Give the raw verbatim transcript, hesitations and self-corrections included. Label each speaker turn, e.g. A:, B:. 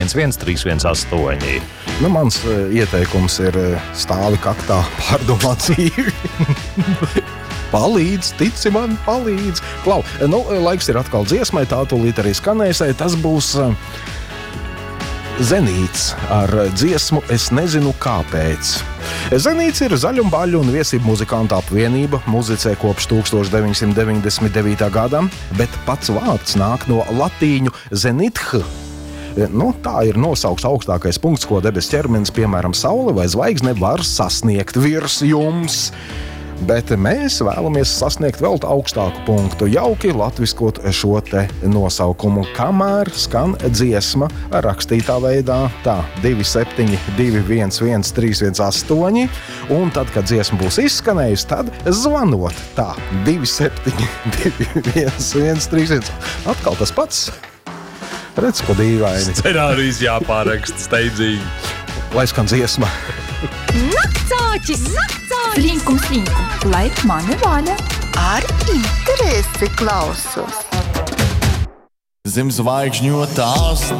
A: viens viens trīs viens astoņi.
B: Nu, mans uh, ieteikums ir uh, stāvi kaktā, pārdomā dzīvi. Palīdz, tici man, palīdz. Klau, nu, laiks ir atkal dziesmai, tā tūlīt arī skanēsai. Tas būs uh, Zenīts ar dziesmu Es nezinu kāpēc. Zenīts ir zaļumbaļu un viesību muzikantu apvienība, muzicē kopš tūkstoš deviņi simti deviņdesmit devītā gadā, bet pats vārds nāk no latīņu zenith. Nu, tā ir nosaukts augstākais punkts, ko debes ķermenis, piemēram, saule vai zvaigzne, var sasniegt virs jums. Bet mēs vēlamies sasniegt vēl augstāku punktu, jauki latviskot šo te nosaukumu, kamēr skan dziesma rakstītā veidā tā divi septiņi divi viens viens trīs viens astoņi, un tad, kad dziesma būs izskanējusi, tad zvanot tā divi septiņi divi viens viens trīs viens. Atkal tas pats. Redz, ko dīvaini.
A: Scenārijs jāpāraksta steidzīgi.
B: Lai skan dziesma.
C: Naktsāķis! Naktsāķis! Slinkum, slinkum, laik mani vaļa.
D: Ar interesi klausos.
E: Zem zvaigžņotās